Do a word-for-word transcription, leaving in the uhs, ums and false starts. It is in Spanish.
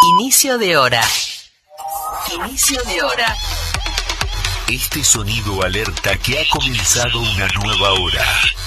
Inicio de hora. Inicio de hora. Este sonido alerta que ha comenzado una nueva hora.